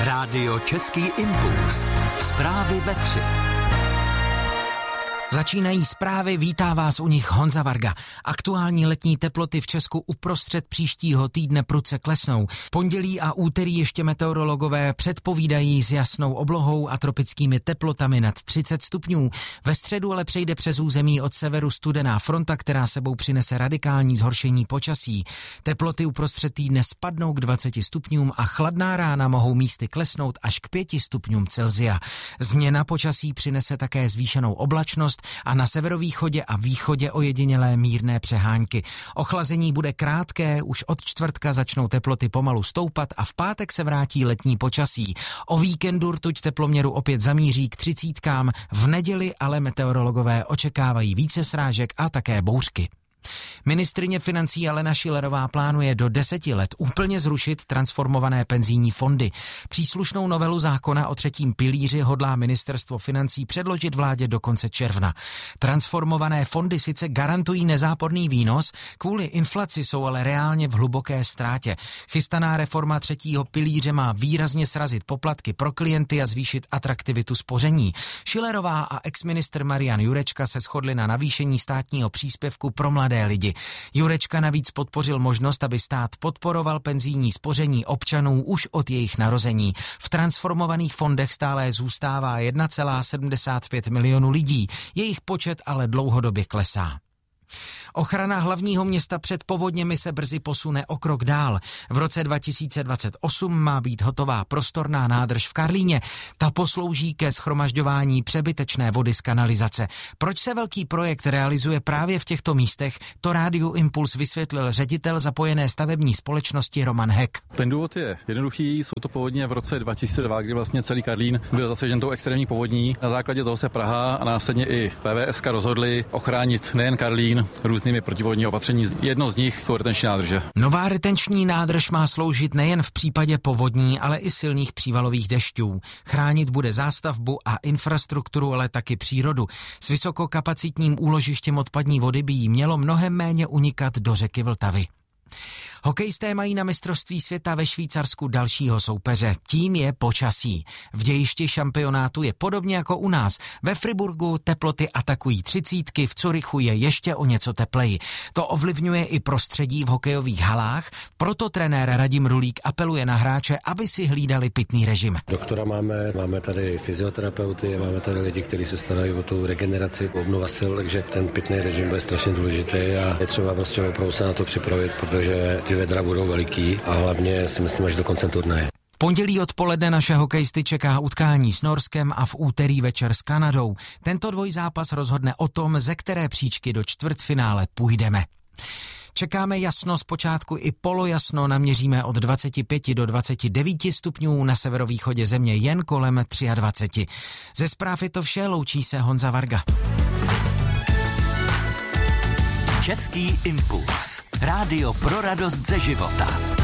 Rádio Český impuls. Zprávy ve 3. Začínají zprávy, vítá vás u nich Honza Varga. Aktuální letní teploty v Česku uprostřed příštího týdne prudce klesnou. Pondělí a úterý ještě meteorologové předpovídají s jasnou oblohou a tropickými teplotami nad 30 stupňů. Ve středu ale přejde přes území od severu studená fronta, která sebou přinese radikální zhoršení počasí. Teploty uprostřed týdne spadnou k 20 stupňům a chladná rána mohou místy klesnout až k 5 stupňům Celsia. Změna počasí přinese také zvýšenou oblačnost a na severovýchodě a východě ojedinělé mírné přehánky. Ochlazení bude krátké, už od čtvrtka začnou teploty pomalu stoupat a v pátek se vrátí letní počasí. O víkendu rtuť teploměru opět zamíří k 30. V neděli ale meteorologové očekávají více srážek a také bouřky. Ministryně financí Alena Schillerová plánuje do 10 let úplně zrušit transformované penzijní fondy. Příslušnou novelu zákona o třetím pilíři hodlá ministerstvo financí předložit vládě do konce června. Transformované fondy sice garantují nezáporný výnos, kvůli inflaci jsou ale reálně v hluboké ztrátě. Chystaná reforma třetího pilíře má výrazně srazit poplatky pro klienty a zvýšit atraktivitu spoření. Schillerová a exministr Marian Jurečka se shodli na navýšení státního příspěvku pro mladé lidi. Jurečka navíc podpořil možnost, aby stát podporoval penzijní spoření občanů už od jejich narození. V transformovaných fondech stále zůstává 1,75 milionu lidí. Jejich počet ale dlouhodobě klesá. Ochrana hlavního města před povodněmi se brzy posune o krok dál. V roce 2028 má být hotová prostorná nádrž v Karlíně. Ta poslouží ke shromažďování přebytečné vody z kanalizace. Proč se velký projekt realizuje právě v těchto místech, to Rádiu Impuls vysvětlil ředitel zapojené stavební společnosti Roman Heck. Ten důvod je jednoduchý, jsou to povodně v roce 2002, kdy vlastně celý Karlín byl zasažen tou extrémní povodní. Na základě toho se Praha a následně i PVSK rozhodli ochránit nejen Karlín různými protipovodní opatření. Jedno z nich jsou retenční nádrže. Nová retenční nádrž má sloužit nejen v případě povodní, ale i silných přívalových dešťů. Chránit bude zástavbu a infrastrukturu, ale taky přírodu. S vysokokapacitním úložištěm odpadní vody by jí mělo mnohem méně unikat do řeky Vltavy. Hokejisté mají na mistrovství světa ve Švýcarsku dalšího soupeře. Tím je počasí. V dějišti šampionátu je podobně jako u nás. Ve Friburgu teploty atakují 30, v Curychu je ještě o něco tepleji. To ovlivňuje i prostředí v hokejových halách, proto trenér Radim Rulík apeluje na hráče, aby si hlídali pitný režim. Doktora máme tady fyzioterapeuty, máme tady lidi, kteří se starají o tu regeneraci, obnova sil, takže ten pitný režim bude strašně důležitý a je třeba prostě opravdu se na to připravit, protože ty vedra budou veliký a hlavně si myslím, až do konce turnaje. V pondělí odpoledne naše hokejisty čeká utkání s Norskem a v úterý večer s Kanadou. Tento dvojzápas rozhodne o tom, ze které příčky do čtvrtfinále půjdeme. Čekáme jasno, zpočátku i polojasno, naměříme od 25 do 29 stupňů, na severovýchodě země jen kolem 23. Ze zpráv je to vše, loučí se Honza Varga. Český impuls. Rádio pro radost ze života.